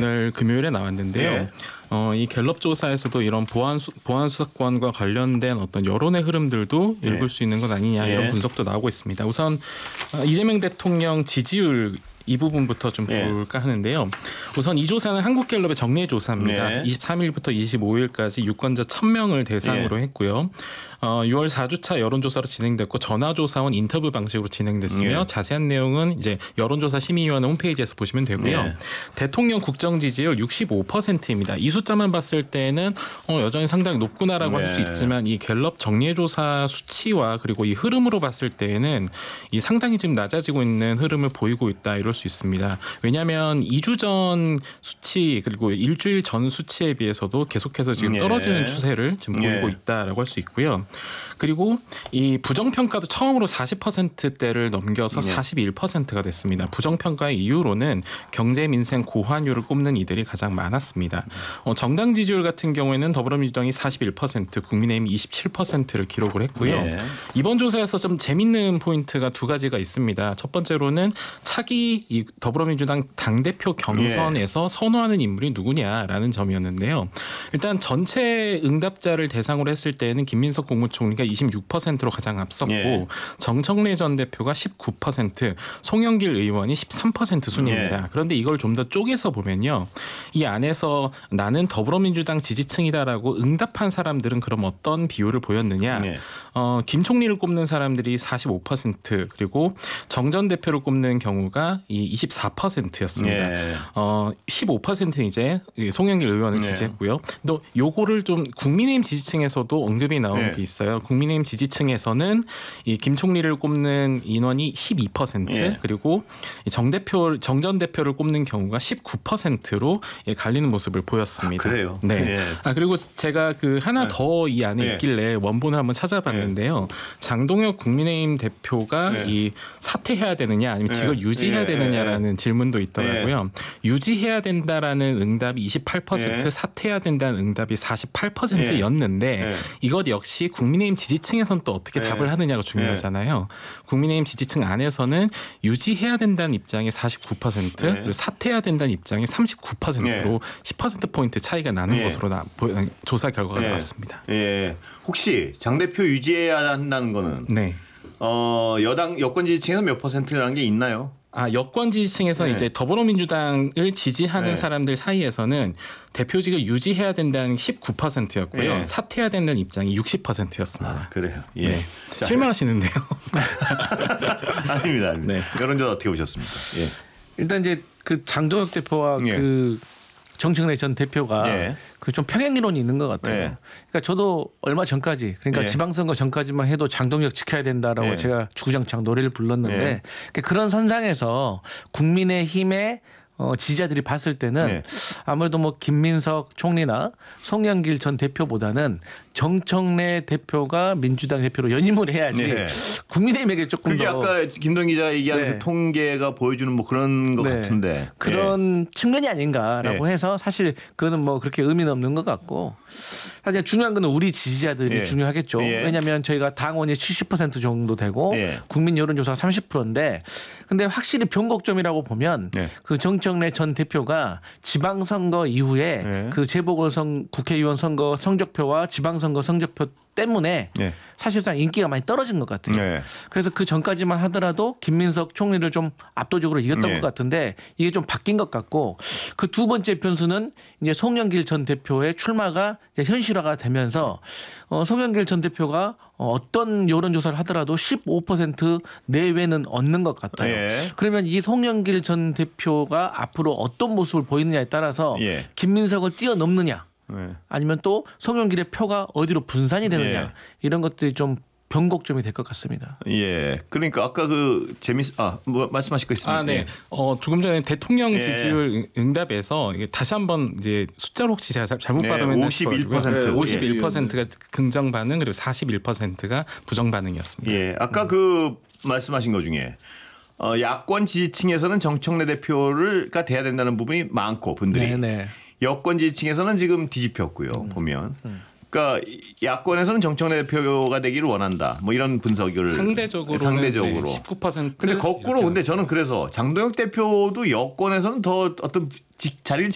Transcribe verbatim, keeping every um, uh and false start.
오늘 금요일에 나왔는데요. 예. 어, 이 갤럽 조사에서도 이런 보안 수, 보안 수사권과 관련된 어떤 여론의 흐름들도 예. 읽을 수 있는 것 아니냐 이런 예. 분석도 나오고 있습니다. 우선 어, 이재명 대통령 지지율 이 부분부터 좀 예. 볼까 하는데요. 우선 이 조사는 한국갤럽의 정례 조사입니다. 예. 이십삼 일부터 이십오 일까지 유권자 천 명을 대상으로 예. 했고요. 어, 유월 사 주차 여론조사로 진행됐고 전화조사원 인터뷰 방식으로 진행됐으며 예. 자세한 내용은 이제 여론조사 심의위원회 홈페이지에서 보시면 되고요. 예. 대통령 국정 지지율 육십오 퍼센트입니다. 이 숫자만 봤을 때는 어, 여전히 상당히 높구나라고 예. 할 수 있지만 이 갤럽 정례조사 수치와 그리고 이 흐름으로 봤을 때는 이 상당히 지금 낮아지고 있는 흐름을 보이고 있다 이럴 수 있습니다. 왜냐하면 이 주 전 수치 그리고 일주일 전 수치에 비해서도 계속해서 지금 예. 떨어지는 추세를 지금 예. 보이고 있다라고 할 수 있고요. 그리고 이 부정평가도 처음으로 사십 퍼센트대를 넘겨서 예. 사십일 퍼센트가 됐습니다. 부정평가의 이유로는 경제 민생 고환율을 꼽는 이들이 가장 많았습니다. 어, 정당 지지율 같은 경우에는 더불어민주당이 사십일 퍼센트, 국민의힘이 이십칠 퍼센트를 기록을 했고요. 예. 이번 조사에서 좀 재밌는 포인트가 두 가지가 있습니다. 첫 번째로는 차기 이 더불어민주당 당대표 경선에서 예. 선호하는 인물이 누구냐라는 점이었는데요. 일단 전체 응답자를 대상으로 했을 때는 김민석 국무총리가 이십육 퍼센트로 가장 앞섰고 예. 정청래 전 대표가 십구 퍼센트, 송영길 의원이 십삼 퍼센트 순입니다. 예. 그런데 이걸 좀 더 쪼개서 보면요. 이 안에서 나는 더불어민주당 지지층이다라고 응답한 사람들은 그럼 어떤 비율을 보였느냐. 예. 어, 김 총리를 꼽는 사람들이 사십오 퍼센트 그리고 정 전 대표를 꼽는 경우가 이 이십사 퍼센트였습니다. 예. 어, 십오 퍼센트는 이제 송영길 의원을 네. 지지했고요. 또 요거를 좀 국민의힘 지지층에서도 언급이 나오는 네. 게 있어요. 국민의힘 지지층에서는 이 김 총리를 꼽는 인원이 십이 퍼센트 예. 그리고 정 대표 정 전 대표를 꼽는 경우가 십구 퍼센트로 갈리는 모습을 보였습니다. 아, 그래요? 네. 예. 아 그리고 제가 그 하나 네. 더 이 안에 예. 있길래 원본을 한번 찾아봤는데요. 장동혁 국민의힘 대표가 예. 이 사퇴해야 되느냐 아니면 예. 직을 유지해야 예. 되느냐라는 질문도 있더라고요. 유지해야 된다라는 응답이 이십팔 퍼센트, 예. 사퇴해야 된다는 응답이 사십팔 퍼센트였는데 예. 이것 역시 국민의힘 지지층에서는 또 어떻게 예. 답을 하느냐가 중요하잖아요. 국민의힘 지지층 안에서는 유지해야 된다는 입장이 사십구 퍼센트, 예. 그리고 사퇴해야 된다는 입장이 삼십구 퍼센트로 예. 십 퍼센트 포인트 차이가 나는 예. 것으로 나, 조사 결과가 예. 나왔습니다. 예. 혹시 장 대표 유지해야 한다는 거는 네. 어, 여당 여권 지지층에서 몇 퍼센트라는 게 있나요? 아 여권 지지층에서 네. 이제 더불어민주당을 지지하는 네. 사람들 사이에서는 대표직을 유지해야 된다는 십구 퍼센트였고요. 네. 사퇴해야 된다는 입장이 육십 퍼센트였습니다. 아, 그래요. 예. 네. 자, 실망하시는데요. 아닙니다. 아닙니다. 네. 여론조사 어떻게 보셨습니까? 예. 일단 이제 그 장동혁 대표와 예. 그 정청래 전 대표가 예. 그 좀 평행 이론이 있는 것 같아요. 예. 그러니까 저도 얼마 전까지 그러니까 예. 지방선거 전까지만 해도 장동혁 지켜야 된다라고 예. 제가 주구장창 노래를 불렀는데 예. 그러니까 그런 선상에서 국민의힘의 어, 지지자들이 봤을 때는 네. 아무래도 뭐 김민석 총리나 송영길 전 대표보다는 정청래 대표가 민주당 대표로 연임을 해야지 네. 국민의힘에게 조금 그게 더 아까 김동 기자 얘기한 네. 그 통계가 보여주는 뭐 그런 것 네. 같은데 그런 측면이 아닌가라고 네. 해서 사실 그거는 뭐 그렇게 의미는 없는 것 같고 사실 중요한 건 우리 지지자들이 예. 중요하겠죠. 예. 왜냐하면 저희가 당원이 칠십 퍼센트 정도 되고 예. 국민 여론조사가 삼십 퍼센트인데 근데 확실히 변곡점이라고 보면 네. 그 정청래 전 대표가 지방선거 이후에 네. 그 재보궐선 국회의원 선거 성적표와 지방선거 성적표 때문에 네. 사실상 인기가 많이 떨어진 것 같아요. 네. 그래서 그 전까지만 하더라도 김민석 총리를 좀 압도적으로 이겼던 네. 것 같은데 이게 좀 바뀐 것 같고 그 두 번째 변수는 이제 송영길 전 대표의 출마가 이제 현실화가 되면서 어, 송영길 전 대표가 어, 어떤 여론조사를 하더라도 십오 퍼센트 내외는 얻는 것 같아요. 예. 그러면 이 송영길 전 대표가 앞으로 어떤 모습을 보이느냐에 따라서 예. 김민석을 뛰어넘느냐 네. 아니면 또 송영길의 표가 어디로 분산이 되느냐 예. 이런 것들이 좀 변곡점이 될 것 같습니다. 예. 그러니까 아까 그 재밌 아, 뭐 말씀하실 거 있습니까? 아, 네. 예. 어, 조금 전에 대통령 예. 지지율 응답에서 이게 다시 한번 이제 숫자로 혹시 제가 잘- 잘못 네, 받으면 오십일 퍼센트. 네, 오십일 퍼센트가 긍정 반응 그리고 사십일 퍼센트가 부정 반응이었습니다. 예. 아까 그 말씀하신 것 중에 어, 야권 지지층에서는 정청래 대표가 돼야 된다는 부분이 많고 분들이 네네. 여권 지지층에서는 지금 뒤집혔고요. 음. 보면. 그러니까 야권에서는 정청래 대표가 되기를 원한다. 뭐 이런 분석을 상대적으로 상대적으로. 십구 퍼센트. 근데 거꾸로 근데 저는 그래서 장동혁 대표도 여권에서는 더 어떤 지- 자리를